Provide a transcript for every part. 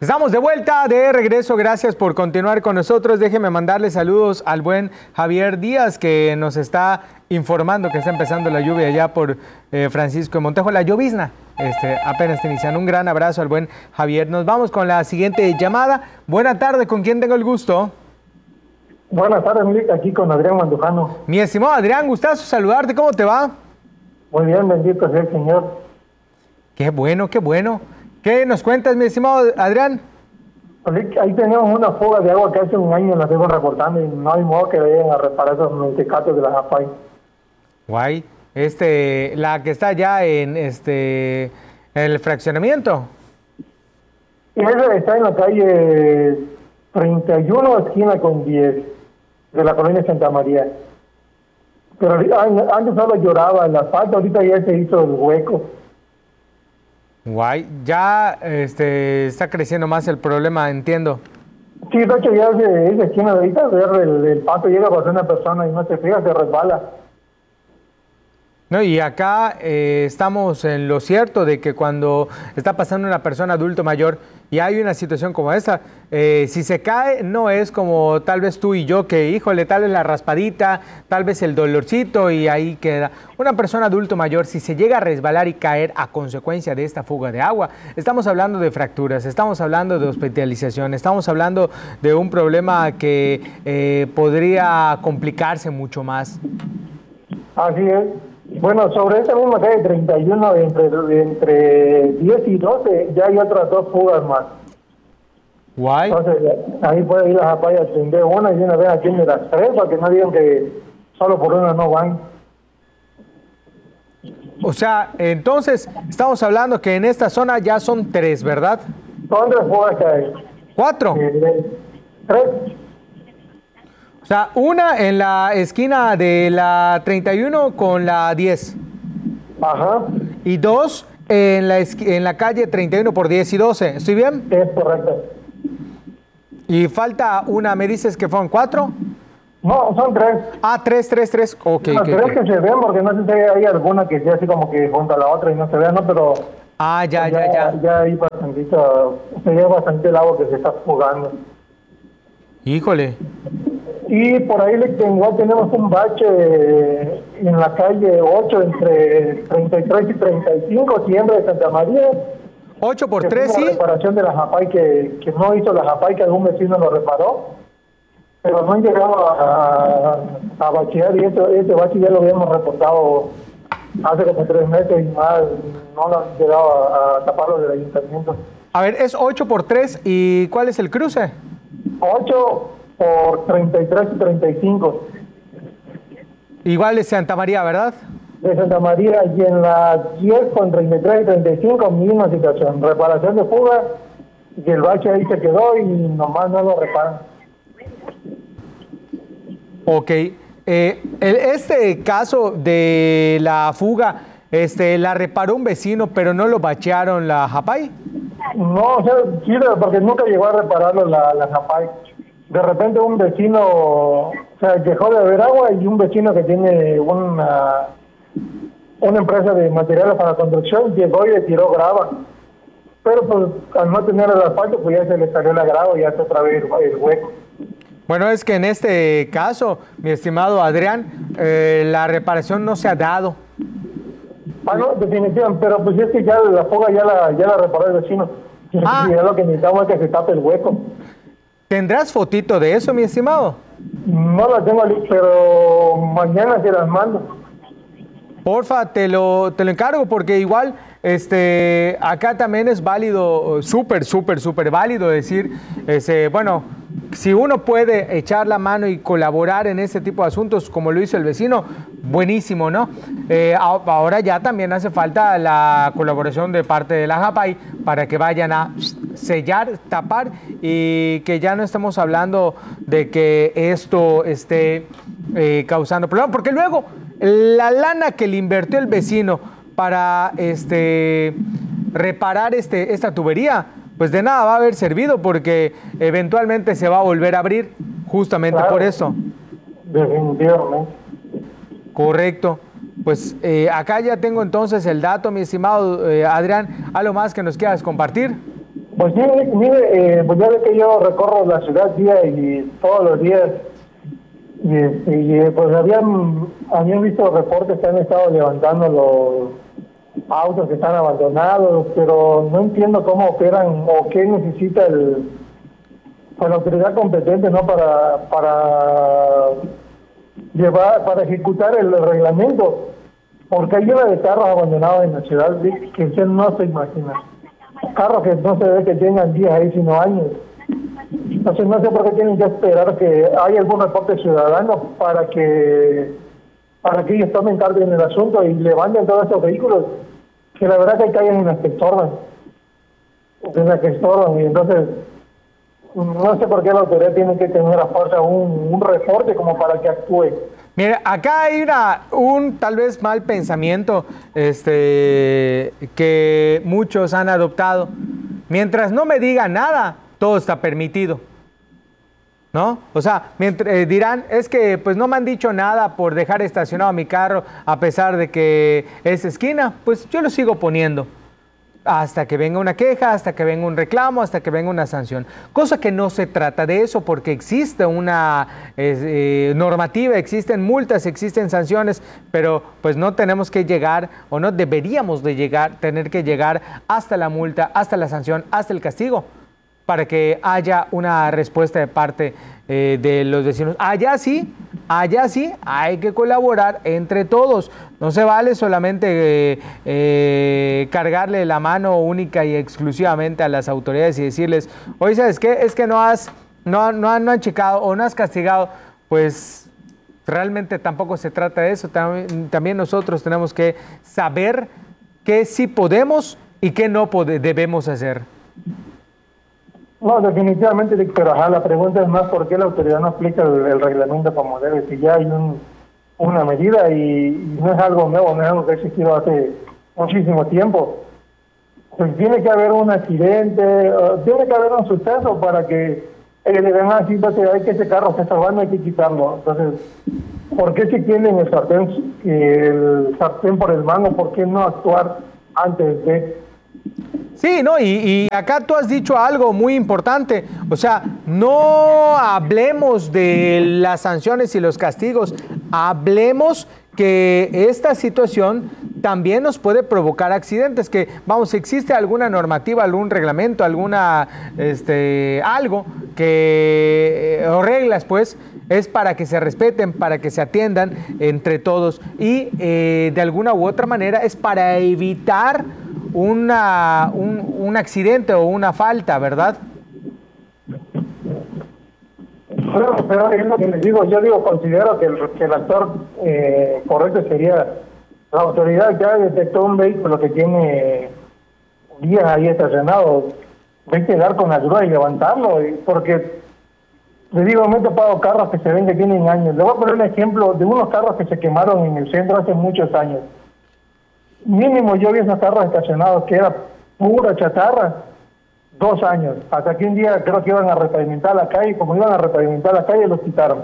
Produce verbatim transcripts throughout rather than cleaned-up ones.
Estamos de vuelta, de regreso, gracias por continuar con nosotros. Déjeme mandarle saludos al buen Javier Díaz, que nos está informando que está empezando la lluvia allá por eh, Francisco de Montejo, la llovizna, este, apenas está iniciando. Un gran abrazo al buen Javier. Nos vamos con la siguiente llamada. Buena tarde, ¿con quién tengo el gusto? Buenas tardes, Milik, aquí con Adrián Mandujano. Mi estimado Adrián, gustazo saludarte, ¿cómo te va? Muy bien, bendito sea el Señor. Qué bueno, qué bueno. ¿Qué nos cuentas, mi estimado Adrián? Ahí tenemos una fuga de agua que hace un año la tengo reportando y no hay modo que vayan a reparar esos mentecatos de la Japay. Guay. Este, la que está ya en este el fraccionamiento. Y esa está en la calle treinta y uno, esquina con diez, de la colonia Santa María. Pero antes solo lloraba el asfalto, ahorita ya se hizo el hueco. Guay, ya este, está creciendo más el problema, entiendo. Sí, de hecho ya se, esa esquina de ahorita, ver el, el pato llega para una persona y no se fija, se resbala. No, y acá eh, estamos en lo cierto de que cuando está pasando una persona adulto mayor y hay una situación como esta, eh, si se cae no es como tal vez tú y yo que, híjole, tal vez la raspadita, tal vez el dolorcito y ahí queda. Una persona adulto mayor, si se llega a resbalar y caer a consecuencia de esta fuga de agua, estamos hablando de fracturas, estamos hablando de hospitalización, estamos hablando de un problema que eh, podría complicarse mucho más. Así es. Bueno, sobre esta misma calle treinta y uno, entre, entre diez y doce, ya hay otras dos fugas más. Guay. Entonces, ahí puede ir la Japay a atender una y una vez atiende las tres, para que no digan que solo por una no van. O sea, entonces, estamos hablando que en esta zona ya son tres, ¿verdad? Son tres fugas que hay. ¿Cuatro? Eh, tres. O sea, una en la esquina de la treinta y uno con la diez. Ajá. Y dos en la, en la calle treinta y uno por diez y doce. ¿Estoy bien? Es correcto. Y falta una, ¿me dices que fueron cuatro? No, son tres. Ah, tres, tres, tres. Ok, no, ok, tres okay. que se ven, porque no sé si hay alguna que sea así como que junto a la otra y no se vea, ¿no? Pero... Ah, ya, ya, ya. Ya, ya hay bastantito, se ve bastante el agua que se está fugando. Híjole. Y por ahí igual tenemos un bache en la calle ocho entre treinta y tres y treinta y cinco, siempre de Santa María. ocho por tres, sí. La reparación de la Japay que, que no hizo la Japay, que algún vecino lo reparó. Pero no han llegado a, a, a bachear y ese, ese bache ya lo habíamos reportado hace como tres meses y más. No lo han llegado a, a taparlo del ayuntamiento. A ver, es ocho por tres y ¿cuál es el cruce? ocho por treinta y tres y treinta y cinco. Igual es Santa María, ¿verdad? De Santa María, y en la diez con treinta y tres y treinta y cinco, misma situación. Reparación de fuga, y el bache ahí se quedó y nomás no lo reparan. Ok. Eh, el, este caso de la fuga, este, la reparó un vecino, pero no lo bachearon la Japay. No, o sea, sí, porque nunca llegó a repararlo la, la Japay. De repente un vecino, o sea, dejó de haber agua y un vecino que tiene una, una empresa de materiales para construcción llegó y le tiró grava. Pero pues al no tener el asfalto, pues ya se le salió la grava y ya se otra vez el, el hueco. Bueno, es que en este caso, mi estimado Adrián, eh, la reparación no se ha dado. Ah, no, definitivamente, pero pues es que ya la fuga ya la, ya la reparó el vecino. Ah. Y ya lo que necesitamos es que se tape el hueco. ¿Tendrás fotito de eso, mi estimado? No la tengo, pero mañana se las mando. Porfa, te lo, te lo encargo porque igual este, acá también es válido, súper, súper, súper válido decir, ese, bueno, si uno puede echar la mano y colaborar en este tipo de asuntos como lo hizo el vecino, buenísimo, ¿no? Eh, ahora ya también hace falta la colaboración de parte de la Japay para que vayan a sellar, tapar y que ya no estemos hablando de que esto esté eh, causando problemas, porque luego la lana que le invirtió el vecino para este, reparar este, esta tubería, pues de nada va a haber servido porque eventualmente se va a volver a abrir justamente Claro, por eso. Definitivamente. Correcto. Pues eh, acá ya tengo entonces el dato, mi estimado eh, Adrián. ¿Algo más que nos quieras compartir? Pues sí, mire, eh, pues ya ve que yo recorro la ciudad día y todos los días y, este, y eh, pues habían, habían visto reportes que han estado levantando los autos que están abandonados, pero no entiendo cómo operan o qué necesita el, pues, la autoridad competente, ¿no? Para, para llevar, para ejecutar el reglamento, porque hay una de carros abandonados en la ciudad que usted no se imagina. Carros que no se ve que tengan días ahí, sino años. Entonces no sé por qué tienen que esperar que haya algún reporte ciudadano para que para que ellos tomen cargo en el asunto y levanten todos esos vehículos, que la verdad que caen en las que estorban, en las que estorban, y entonces no sé por qué la autoridad tiene que tener a fuerza un, un reporte como para que actúe. Mire, acá hay una, un tal vez mal pensamiento este, que muchos han adoptado. Mientras no me diga nada, todo está permitido, ¿no? O sea, mientras, eh, dirán, es que pues no me han dicho nada por dejar estacionado mi carro a pesar de que es esquina, pues yo lo sigo poniendo. Hasta que venga una queja, hasta que venga un reclamo, hasta que venga una sanción. Cosa que no se trata de eso, porque existe una eh, normativa, existen multas, existen sanciones, pero pues no tenemos que llegar, o no deberíamos de llegar, tener que llegar hasta la multa, hasta la sanción, hasta el castigo, para que haya una respuesta de parte eh, de los vecinos. Allá sí, allá sí, hay que colaborar entre todos. No se vale solamente eh, eh, cargarle la mano única y exclusivamente a las autoridades y decirles, oye, ¿sabes qué? Es que no has, no, no, no han checado o no has castigado. Pues realmente tampoco se trata de eso. También, también nosotros tenemos que saber qué sí podemos y qué no pode- debemos hacer. No, definitivamente, pero ajá, la pregunta es más por qué la autoridad no aplica el, el reglamento como debe, si ya hay un, una medida y, y no es algo nuevo, no es algo que ha existido hace muchísimo tiempo. Pues tiene que haber un accidente, uh, tiene que haber un suceso para que ellos le den así, entonces hay que ese carro está salvando, hay que quitarlo. Entonces, ¿por qué si tienen el sartén, el sartén por el mango? ¿Por qué no actuar antes de...? Sí, no, y, y acá tú has dicho algo muy importante, o sea, no hablemos de las sanciones y los castigos, hablemos que esta situación también nos puede provocar accidentes, que vamos, si existe alguna normativa, algún reglamento, alguna, este, algo que, o reglas pues, es para que se respeten, para que se atiendan entre todos y eh, de alguna u otra manera es para evitar Una, un, un accidente o una falta, ¿verdad? Pero, pero es lo que les digo, yo digo, considero que el, que el actor eh, correcto sería, la autoridad ya detectó un vehículo que tiene días ahí estacionado, hay que dar con la grúa y levantarlo, y porque, les digo, me he topado carros que se ven que tienen años. Le voy a poner un ejemplo de unos carros que se quemaron en el centro hace muchos años. Mínimo yo vi esos carros estacionados que era pura chatarra, dos años, hasta que un día creo que iban a repavimentar la calle, y como iban a repavimentar la calle los quitaron.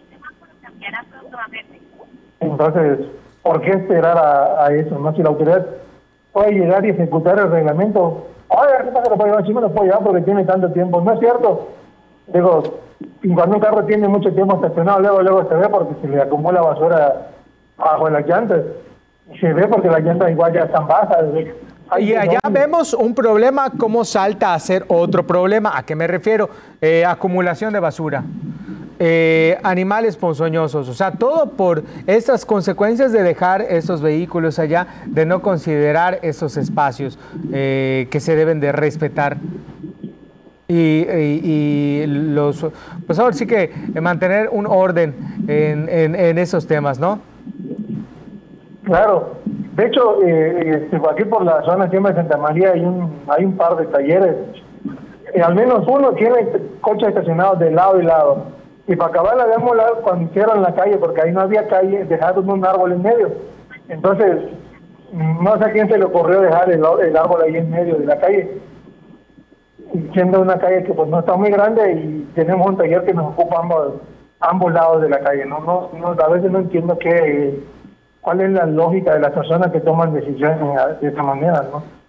Entonces, ¿por qué esperar a, a eso? No, si la autoridad puede llegar y ejecutar el reglamento, oye, ¿qué pasa que lo puede llevar? Sí me lo puede llevar porque tiene tanto tiempo. No es cierto. Digo, cuando un carro tiene mucho tiempo estacionado, luego luego se ve porque se le acumula basura bajo las llantas. Se ve porque las llantas igual ya están bajas. Y allá vemos un problema, cómo salta a ser otro problema. ¿A qué me refiero? Eh, acumulación de basura, eh, animales ponzoñosos, o sea, todo por estas consecuencias de dejar esos vehículos allá, de no considerar esos espacios eh, que se deben de respetar. Y, y, y los, pues ahora sí que mantener un orden en, en, en esos temas, ¿no? Claro, de hecho, eh, este, aquí por la zona siempre de Santa María hay un hay un par de talleres, eh, al menos uno tiene coches estacionados de lado y lado, y para acabar la habíamos lado cuando hicieron la calle, porque ahí no había calle, dejaron un árbol en medio, entonces no sé a quién se le ocurrió dejar el, el árbol ahí en medio de la calle, siendo una calle que pues no está muy grande y tenemos un taller que nos ocupa ambos, ambos lados de la calle, no, no, no a veces no entiendo qué... ¿Cuál es la lógica de las personas que toman decisiones de esta manera, no?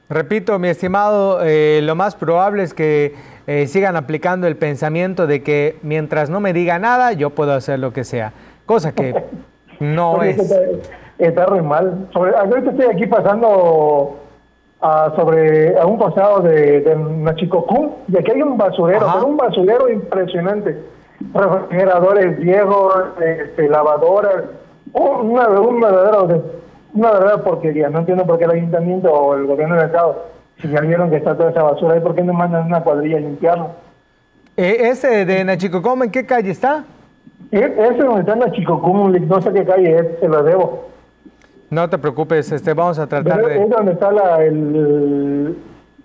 Repito, mi estimado, eh, lo más probable es que eh, sigan aplicando el pensamiento de que mientras no me diga nada, yo puedo hacer lo que sea. Cosa que no Oye, es. Está, está re mal. Sobre, ahorita estoy aquí pasando a, sobre a un pasado de, de Nachicocún, y aquí hay un basurero, Ajá. pero un basurero impresionante. Refrigeradores viejos, este, lavadoras, un- una, un verdadero, de- una verdadera porquería. No entiendo por qué el ayuntamiento o el gobierno del estado, si ya vieron que está toda esa basura ahí, ¿por qué no mandan una cuadrilla a limpiarlo? Eh, ese de Nachicocom, ¿en qué calle está? E- Ese donde está en Nachicocún, no sé qué calle es, se lo debo. No te preocupes, este, vamos a tratar Pero de... es donde está la, el,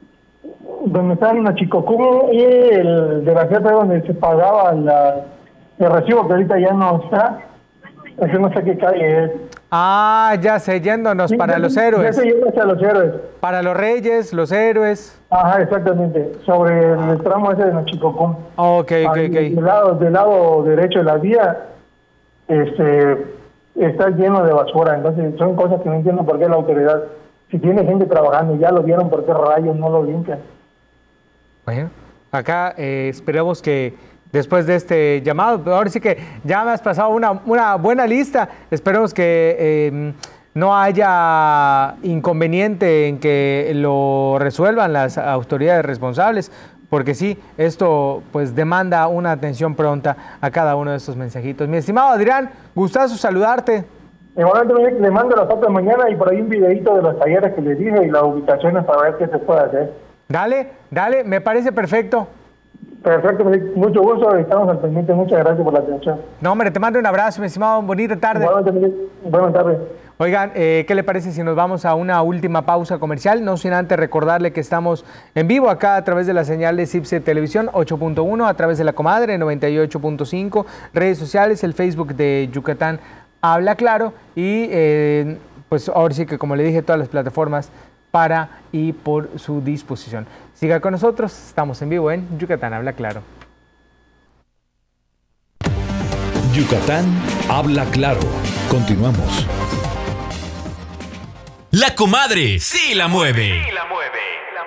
donde está el Nachicocún y el de la fiesta donde se pagaba la, el recibo, que ahorita ya no está. Ese no sé qué calle es. Ah, ya sé, yéndonos Sí, para ya- los Ya héroes. se lleva hacia los héroes. Para los reyes, los héroes. Ajá, exactamente. Sobre el tramo ese de Nachicocún. Ok, ok, Ahí, ok. Del lado, del lado derecho de la vía, este, está lleno de basura. Entonces son cosas que no entiendo por qué la autoridad, si tiene gente trabajando, ya lo vieron, por qué rayos no lo limpian. Bueno, acá eh, esperamos que después de este llamado, pero ahora sí que ya me has pasado una, una buena lista. Esperemos que eh, no haya inconveniente en que lo resuelvan las autoridades responsables, porque sí, esto pues demanda una atención pronta a cada uno de estos mensajitos. Mi estimado Adrián, gustazo saludarte. Igualmente le mando las fotos mañana y por ahí un videito de los talleres que les dije y las ubicaciones para ver qué se puede hacer. Dale, dale, me parece perfecto. Perfecto, mucho gusto, estamos al pendiente, muchas gracias por la atención. No, hombre, te mando un abrazo, mi estimado, bonita tarde. Igualmente, buenas tardes. Oigan, eh, ¿qué le parece si nos vamos a una última pausa comercial? No sin antes recordarle que estamos en vivo acá a través de la señal de CIPSE Televisión ocho punto uno, a través de La Comadre noventa y ocho punto cinco, redes sociales, el Facebook de Yucatán Habla Claro y eh, pues ahora sí que como le dije, todas las plataformas para y por su disposición. Siga con nosotros, estamos en vivo en Yucatán Habla Claro. Yucatán Habla Claro. Continuamos. La Comadre sí la mueve. Sí la mueve, la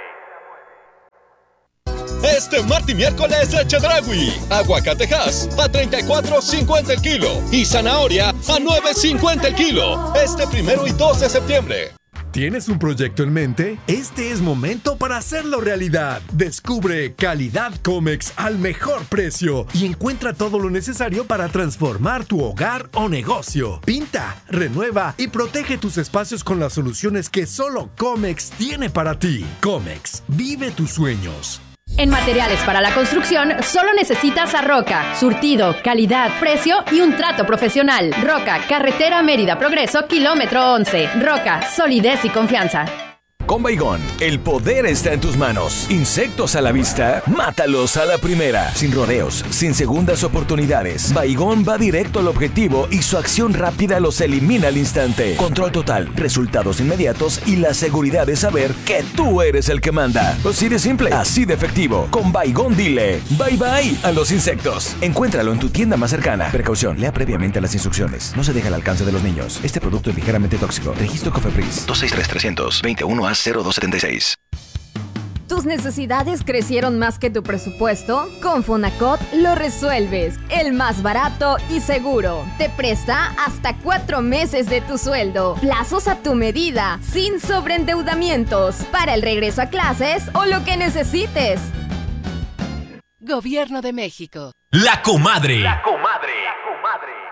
mueve. Este martes y miércoles de Chedraui. Aguacatejas a treinta y cuatro cincuenta el kilo y zanahoria a nueve cincuenta el kilo. Este primero y dos de septiembre. ¿Tienes un proyecto en mente? Este es momento para hacerlo realidad. Descubre Calidad Comex al mejor precio y encuentra todo lo necesario para transformar tu hogar o negocio. Pinta, renueva y protege tus espacios con las soluciones que solo Comex tiene para ti. Comex, vive tus sueños. En materiales para la construcción, solo necesitas a Roca. Surtido, calidad, precio y un trato profesional. Roca, carretera Mérida Progreso, kilómetro once. Roca, solidez y confianza. Con Baygon, el poder está en tus manos. Insectos a la vista, mátalos a la primera. Sin rodeos, sin segundas oportunidades. Baygon va directo al objetivo y su acción rápida los elimina al instante. Control total, resultados inmediatos y la seguridad de saber que tú eres el que manda. Así de simple, así de efectivo. Con Baygon dile bye bye a los insectos. Encuéntralo en tu tienda más cercana. Precaución, lea previamente las instrucciones. No se deja al alcance de los niños. Este producto es ligeramente tóxico. Registro COFEPRIS dos seis tres tres cero dos uno A cero dos siete seis. ¿Tus necesidades crecieron más que tu presupuesto? Con Fonacot lo resuelves. El más barato y seguro. Te presta hasta cuatro meses de tu sueldo. Plazos a tu medida, sin sobreendeudamientos. Para el regreso a clases o lo que necesites. Gobierno de México. La Comadre. La Comadre.